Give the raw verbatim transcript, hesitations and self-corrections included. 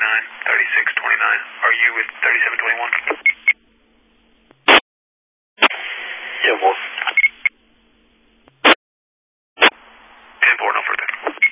twenty-nine, thirty-six twenty-nine. Are you with thirty-seven twenty-one? Yeah, well.